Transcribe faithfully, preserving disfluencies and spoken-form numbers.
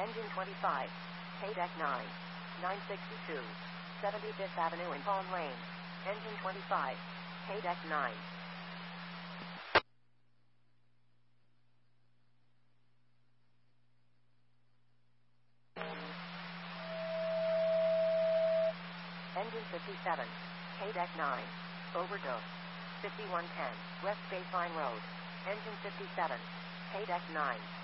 Engine twenty-five. K-Deck nine. nine sixty-two. seventy-fifth Avenue and Palm Lane. Engine twenty-five. K-Deck nine. Engine fifty-seven. K-Deck nine. Overdose. fifty-one ten. West Baseline Road. Engine fifty-seven. K-Deck nine.